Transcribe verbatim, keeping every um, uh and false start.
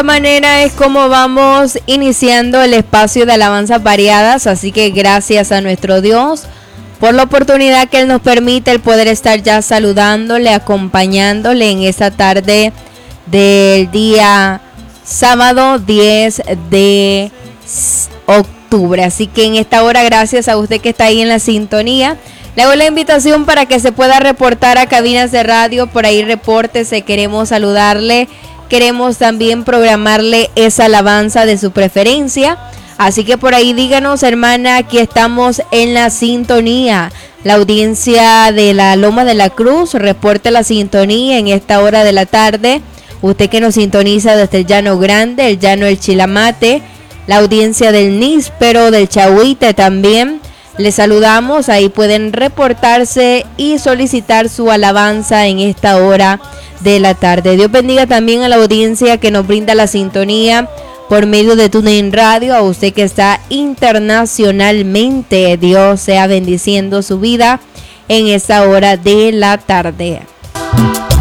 Manera es como vamos iniciando el espacio de alabanzas variadas, así que gracias a nuestro Dios por la oportunidad que Él nos permite el poder estar ya saludándole, acompañándole en esta tarde del día sábado diez de octubre. Así que en esta hora, gracias a usted que está ahí en la sintonía, le hago la invitación para que se pueda reportar a cabinas de radio, por ahí repórtese, queremos saludarle. Queremos también programarle esa alabanza de su preferencia. Así que por ahí díganos, hermana, aquí estamos en la sintonía. La audiencia de la Loma de la Cruz, reporte la sintonía en esta hora de la tarde. Usted que nos sintoniza desde el Llano Grande, el Llano El Chilamate, la audiencia del Níspero, del Chahuite también. Les saludamos, ahí pueden reportarse y solicitar su alabanza en esta hora de la tarde. Dios bendiga también a la audiencia que nos brinda la sintonía por medio de TuneIn Radio, a usted que está internacionalmente. Dios sea bendiciendo su vida en esta hora de la tarde.